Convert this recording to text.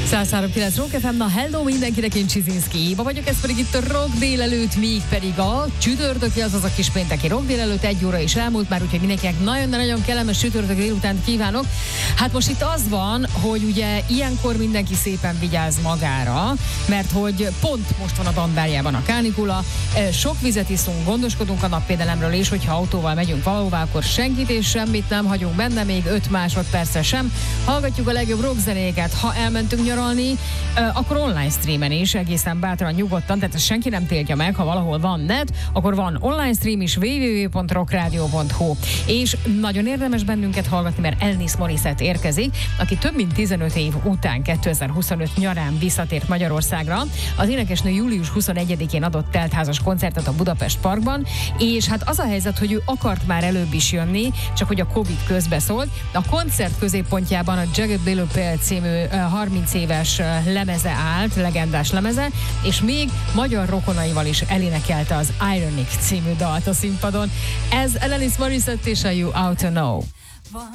103.9 Rock FM, na hello mindenkinek, én Csizinszki Éva vagyok, ez pedig itt a Rock délelőtt, még pedig a csütörtöki, azaz a kis pénteki Rock délelőtt, 1 óra is elmúlt már, úgyhogy mindenkinek nagyon-nagyon kellemes csütörtöki délutánt kívánok. Hát most itt az van, hogy ugye ilyenkor mindenki szépen vigyáz magára, mert hogy pont most van a Dandárjában a kánikula, sok vizet iszunk, gondoskodunk a napvédelemről, és hogyha autóval megyünk valahová, akkor senkit és semmit nem hagyunk benne, még 5 másodpercre sem. Hallgatjuk a legjobb rockzenéket, ha elmentünk nyaralni, akkor online streamen is egészen bátran, nyugodtan, tehát senki nem tiltja meg, ha valahol van net, akkor van online stream is, www.rockradio.hu. És nagyon érdemes bennünket hallgatni, mert Alanis Morissette érkezik, aki több mint 15 év után 2025 nyarán visszatért Magyarországra. Az énekesnő július 21-én adott teltházas koncertet a Budapest Parkban, és hát az a helyzet, hogy ő akart már előbb is jönni, csak hogy a Covid közbeszólt. A koncert középpontjában a Jagged Little Pill című 30 éves lemeze állt, legendás lemeze, és még magyar rokonaival is elénekelte az Ironic című dalt a színpadon. Ez Alanis Morissette és a You Ought to Know.